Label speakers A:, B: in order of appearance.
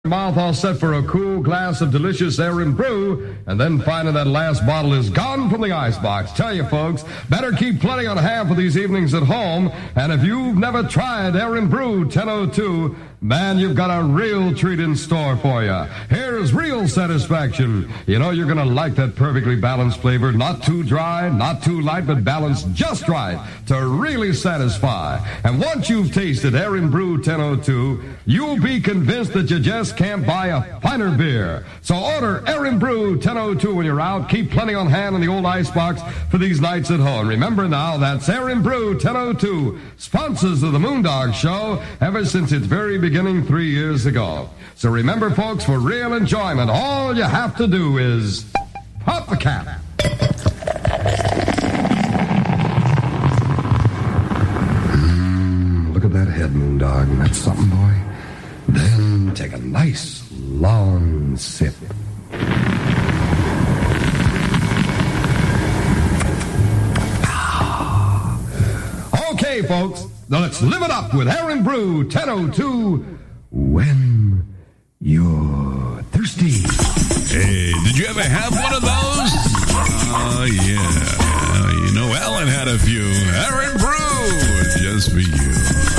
A: Mouth all set for a cool glass of delicious Aaron Brew, and then finding that last bottle is gone from the icebox. Tell you folks, better keep plenty on hand for these evenings at home, and if you've never tried Aaron Brew 1002, man, you've got a real treat in store for you. Here's real satisfaction. You know you're going to like that perfectly balanced flavor, not too dry, not too light, but balanced just right to really satisfy. And once you've tasted Aaron Brew 1002, you'll be convinced that you just can't buy a finer beer. So order Aaron Brew 1002 when you're out. Keep plenty on hand in the old icebox for these nights at home. Remember now, that's Aaron Brew 1002, sponsors of the Moondog Show ever since its very beginning 3 years ago. So remember, folks, for real enjoyment, all you have to do is pop the cap. Look at that head, Moondog. That's something, boy. Then take a nice, long sip. Okay, folks, now let's live it up with Aaron Brew 1002 when you're thirsty.